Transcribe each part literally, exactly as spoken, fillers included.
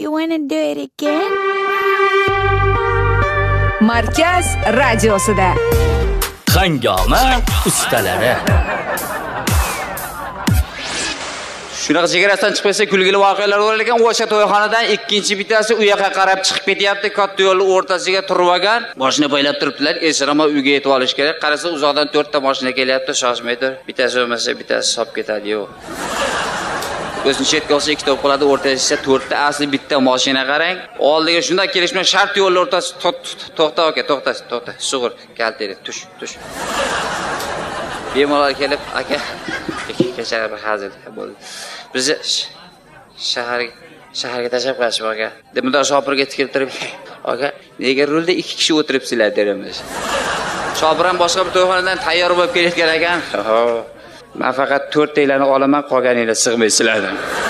You wanna do it again? Markaz radiosida Hangoma ustalari. Shunaqa chegarasidan chiqib kelsa kulgili voqealar bo'lar ekan. O'sha to'yxonadan ikkinchi bitasi u yoqqa qarab chiqib ketyapti. Katta yo'l o'rtasiga turib olgan. Mashina poylab turibdilar. Esrama uyga yetib olish kerak. Qarasa uzoqdan to'rtta mashina kelyapti, shoshmaydir. Bitasi bo'lmasa bitasi sop ketadi-yu. O'zini chetga olsa ikkita bo'lib qoladi, o'rtasiga to'rtta, asli bitta mashina qarang. Oldiga shunday kelish bilan shart yo'l o'rtasi to'xta aka, to'xta, to'xta. Sug'ur, kalteri, tush, tush. Bemalol kelib, aka, kechara bir hazil bo'ldi. Bizni shahar shaharga tashlab qo'yishib aka. Deb bunday shopirga tikilib turib, aka, nega rulda ikki kishi o'tiribsizlar deramiz. Shopir ham boshqa bir to'yxonadan tayyor bo'lib kelayotgan ekan. Men faqat to'rttanglarni olaman, qolganinglar sig'maysizlar.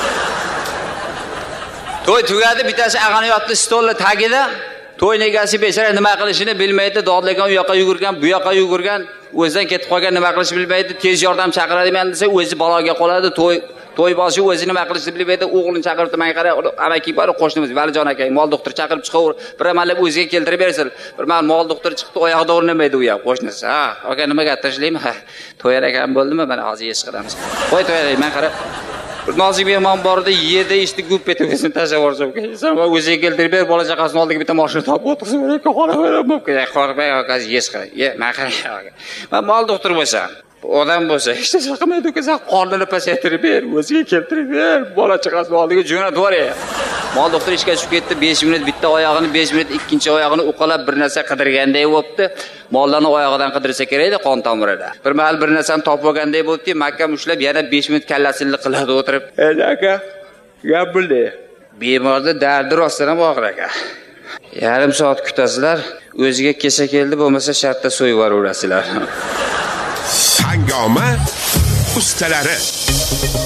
To'y tugadi, bittasi ag'ani yotdi stolning tagida. To'y egasi bechara nima qilishini bilmaydi, dodlagan u yoqqa yugurgan, bu yoqqa yugurgan, o'zidan ketib qolgan, nima qilishni bilmaydi, tez yordam chaqiradiman desa, o'zi baloga qoladi. To'y to'y boshi o'zi nima qilishni bilmaydi, o'g'lini chaqirib, "Men qara, amaki bor, qo'shnimiz Valijon aka, mol doktor chaqirib chiqaver, bir amallab o'ziga keltirib bersin." Bir mal mol doktor chiqdi, oyoqda o'rnamaydi u yoq qo'shnisi. "Ha, aka nimaga tashlaymi? Ha, to'yar ekan bo'ldimi? Mana hozir yesh qilamiz." "Qo'y to'yar, men qara. Bir nozik mehmon bordi, yerda ishni gup etib o'zini tashlab yuborsam kerak. Sen o'ziga keltirib ber, bola chaqasini oldiga bitta mashina topib o'tirsin, aka, xona berib kerak. Qo'rqmay, aka, yesh qilay. Ye, men qara, aka. Men mol doktor bo'lsam, odam bo'lsa, hech narsa qilmaydi, uka, sen qornini pasaytirib ber, o'ziga keltirib ber, bola chaqasini oldiga jo'natib yuboray. Mol doktor ishga tushib ketdi, besh minut bitta oyog'ini, besh minut ikkinchi oyog'ini uqalab bir narsa qidirganday bo'libdi. Mollarni oyog'idan qidirsa kerak-da, qon tomirida. Bir mahal bir narsani topib olganday bo'ldi, mahkam ushlab yana besh minut kallasini qiladi o'tirib. "Ey aka, gap bo'ldi. Bemorda dardi rostdan ham og'ir aka. Yarim soat kutasizlar, o'ziga kelsa keldi, bo'lmasa shartda so'yib yuborasizlar." Hangoma ustalari.